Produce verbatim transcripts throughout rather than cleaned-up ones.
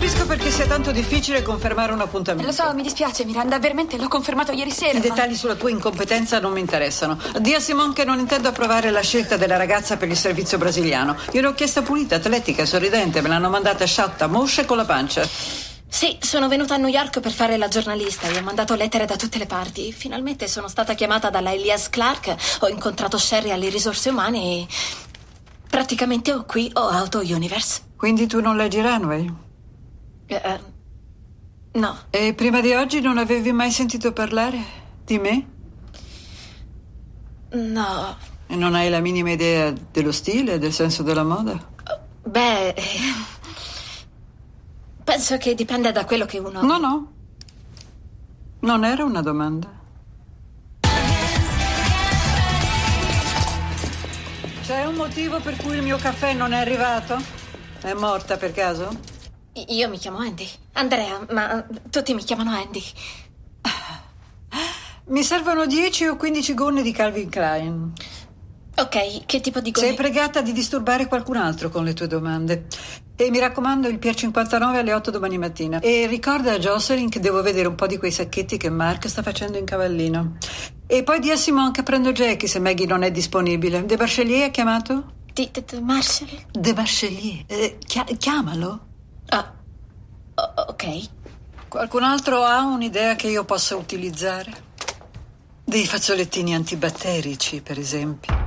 capisco perché sia tanto difficile confermare un appuntamento. Lo so, mi dispiace, Miranda, veramente l'ho confermato ieri sera. I ma... dettagli sulla tua incompetenza non mi interessano. Dì a Simone che non intendo approvare la scelta della ragazza per il servizio brasiliano. Io l'ho chiesta pulita, atletica, sorridente. Me l'hanno mandata sciatta, moscia e con la pancia. Sì, sono venuta a New York per fare la giornalista e ho mandato lettere da tutte le parti. Finalmente sono stata chiamata dalla Elias Clark, ho incontrato Sherry alle risorse umane e praticamente ho qui ho Auto Universe. Quindi tu non leggi Runway? Uh, no. E prima di oggi non avevi mai sentito parlare di me? No. E non hai la minima idea dello stile, del senso della moda? Beh, penso che dipenda da quello che uno... No, no. Non era una domanda. C'è un motivo per cui il mio caffè non è arrivato? È morta per caso? Io mi chiamo Andy. Andrea, ma tutti mi chiamano Andy. Mi servono dieci o quindici gonne di Calvin Klein. Ok, che tipo di gonne? Sei pregata di disturbare qualcun altro con le tue domande. E mi raccomando il Pier cinquantanove alle otto domani mattina. E ricorda a Jocelyn che devo vedere un po' di quei sacchetti che Mark sta facendo in cavallino. E poi di a Simone che prendo Jackie se Maggie non è disponibile. De Marchelier ha chiamato? Di, di, di Marshall? De Marchelier. Eh, chia- chiamalo. Ah, o- ok. Qualcun altro ha un'idea che io possa utilizzare? Dei fazzolettini antibatterici, per esempio.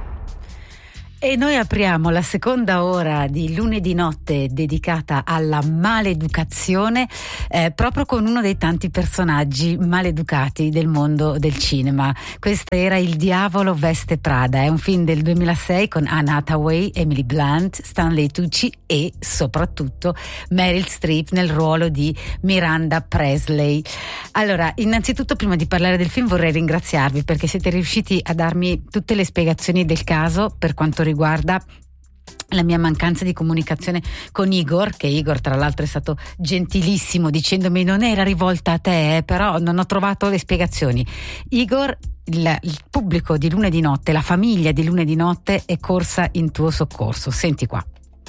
E noi apriamo la seconda ora di lunedì notte dedicata alla maleducazione eh, proprio con uno dei tanti personaggi maleducati del mondo del cinema. Questo era Il diavolo veste Prada, è un film del duemilasei con Anne Hathaway, Emily Blunt, Stanley Tucci e soprattutto Meryl Streep nel ruolo di Miranda Presley. Allora, innanzitutto prima di parlare del film vorrei ringraziarvi perché siete riusciti a darmi tutte le spiegazioni del caso per quanto riguarda la mia mancanza di comunicazione con Igor, che Igor tra l'altro è stato gentilissimo dicendomi non era rivolta a te, eh, però non ho trovato le spiegazioni. Igor, il, il pubblico di lunedì notte, la famiglia di lunedì notte è corsa in tuo soccorso. Senti qua.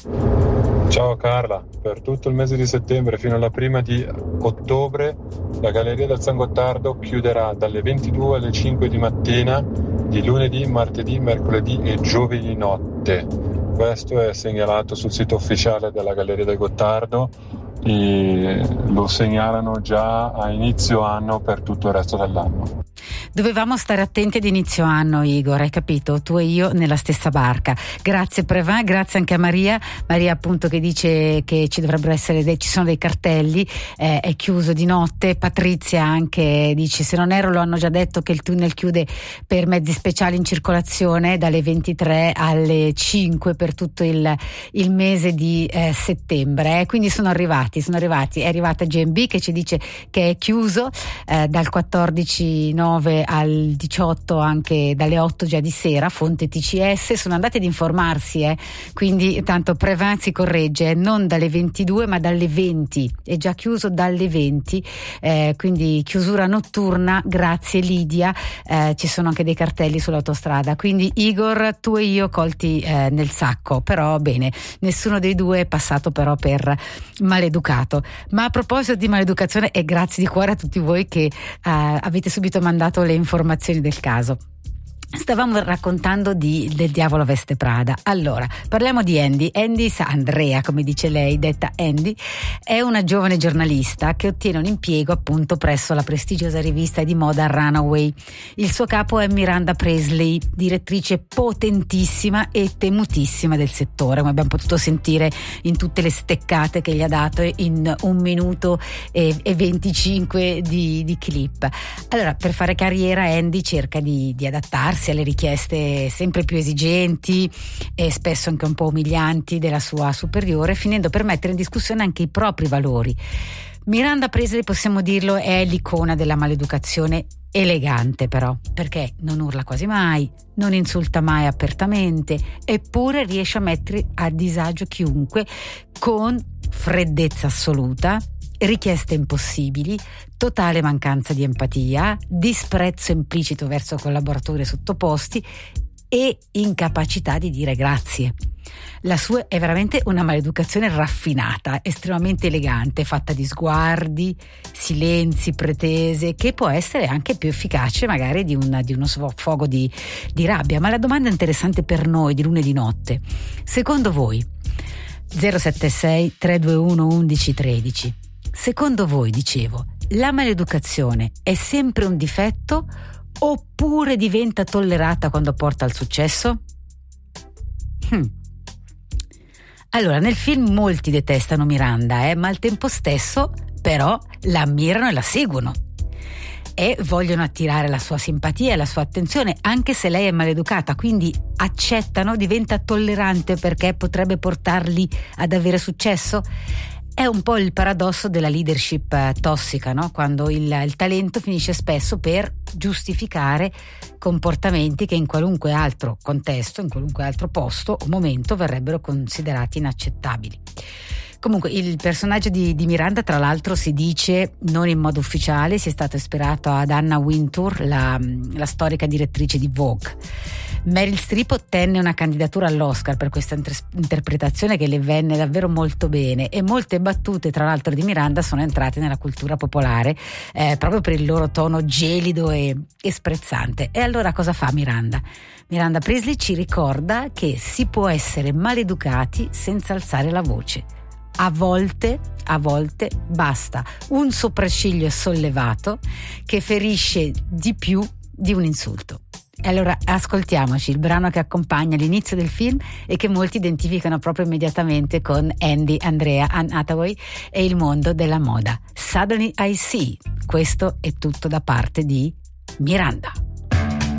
Ciao Carla, per tutto il mese di settembre fino alla prima di ottobre la Galleria del San Gottardo chiuderà dalle ventidue alle cinque di mattina di lunedì, martedì, mercoledì e giovedì notte. Questo è segnalato sul sito ufficiale della Galleria del Gottardo e lo segnalano già a inizio anno per tutto il resto dell'anno. Dovevamo stare attenti ad inizio anno, Igor, hai capito? Tu e io nella stessa barca. Grazie Previn, grazie anche a Maria Maria appunto che dice che ci dovrebbero essere dei, ci sono dei cartelli, eh, è chiuso di notte. Patrizia anche dice se non ero lo hanno già detto che il tunnel chiude per mezzi speciali in circolazione dalle ventitré alle cinque per tutto il, il mese di eh, settembre, eh. Quindi sono arrivati sono arrivati è arrivata G M B che ci dice che è chiuso eh, dal quattordici nove al diciotto, anche dalle otto già di sera, fonte T C S. Sono andate ad informarsi, eh. Quindi tanto Previn si corregge, non dalle ventidue ma dalle venti, è già chiuso dalle venti, eh, quindi chiusura notturna. Grazie Lidia, eh, ci sono anche dei cartelli sull'autostrada, quindi Igor tu e io colti eh, nel sacco, però bene, nessuno dei due è passato però per maleducato. Ma a proposito di maleducazione, e grazie di cuore a tutti voi che eh, avete subito mandato le informazioni del caso. Stavamo raccontando di del diavolo veste Prada. Allora, parliamo di Andy. Andy, Andrea, come dice lei, detta Andy, è una giovane giornalista che ottiene un impiego appunto presso la prestigiosa rivista di moda Runaway. Il suo capo è Miranda Presley, direttrice potentissima e temutissima del settore, come abbiamo potuto sentire in tutte le steccate che gli ha dato in un minuto e, e venticinque di, di clip. Allora, per fare carriera Andy cerca di, di adattarsi alle richieste sempre più esigenti e spesso anche un po' umilianti della sua superiore, finendo per mettere in discussione anche i propri valori. Miranda Presley, possiamo dirlo, è l'icona della maleducazione elegante, però, perché non urla quasi mai, non insulta mai apertamente, eppure riesce a mettere a disagio chiunque con freddezza assoluta, richieste impossibili, totale mancanza di empatia, disprezzo implicito verso collaboratori sottoposti e incapacità di dire grazie. La sua è veramente una maleducazione raffinata, estremamente elegante, fatta di sguardi, silenzi, pretese, che può essere anche più efficace magari di, una, di uno sfogo di, di rabbia. Ma la domanda interessante per noi di lunedì notte: secondo voi, zero sette sei tre due uno uno uno uno tre, secondo voi, dicevo, la maleducazione è sempre un difetto oppure diventa tollerata quando porta al successo? Hmm. Allora, nel film molti detestano Miranda, eh, ma al tempo stesso però la ammirano e la seguono e vogliono attirare la sua simpatia e la sua attenzione, anche se lei è maleducata, quindi accettano, diventa tollerante perché potrebbe portarli ad avere successo. È un po' il paradosso della leadership eh, tossica, no? Quando il, il talento finisce spesso per giustificare comportamenti che in qualunque altro contesto, in qualunque altro posto o momento verrebbero considerati inaccettabili. Comunque il personaggio di, di Miranda, tra l'altro, si dice non in modo ufficiale, sia stato ispirato ad Anna Wintour, la, la storica direttrice di Vogue. Meryl Streep ottenne una candidatura all'Oscar per questa inter- interpretazione che le venne davvero molto bene, e molte battute, tra l'altro, di Miranda sono entrate nella cultura popolare eh, proprio per il loro tono gelido e, e sprezzante. E allora cosa fa Miranda? Miranda Priestly ci ricorda che si può essere maleducati senza alzare la voce. A volte, a volte basta un sopracciglio sollevato che ferisce di più di un insulto. E allora ascoltiamoci il brano che accompagna l'inizio del film e che molti identificano proprio immediatamente con Andy, Andrea, Anne Hathaway e il mondo della moda. Suddenly I See. Questo è tutto da parte di Miranda.